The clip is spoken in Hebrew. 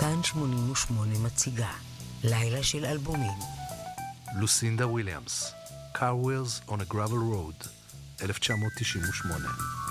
כאן 88 מציגה לילה של אלבומים. לוסינדה וויליאמס, Car Wheels on a Gravel Road, 1998.